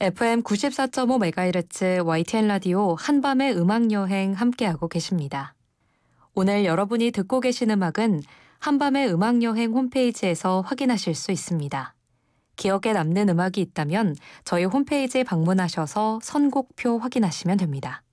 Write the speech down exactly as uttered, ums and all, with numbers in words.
에프엠 구십사 점 오 메가헤르츠 와이티엔 라디오 한밤의 음악여행 함께하고 계십니다. 오늘 여러분이 듣고 계신 음악은 한밤의 음악여행 홈페이지에서 확인하실 수 있습니다. 기억에 남는 음악이 있다면 저희 홈페이지에 방문하셔서 선곡표 확인하시면 됩니다.